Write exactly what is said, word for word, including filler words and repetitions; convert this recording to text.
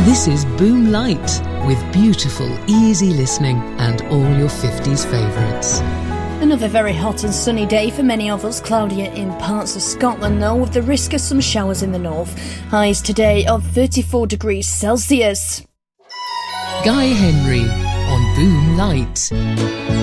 This is Boom Light, with beautiful, easy listening and all your fifties favourites. Another very hot and sunny day for many of us. Cloudier in parts of Scotland, though, with the risk of some showers in the north. Highs today of thirty-four degrees Celsius. Guy Henry on Boom Light.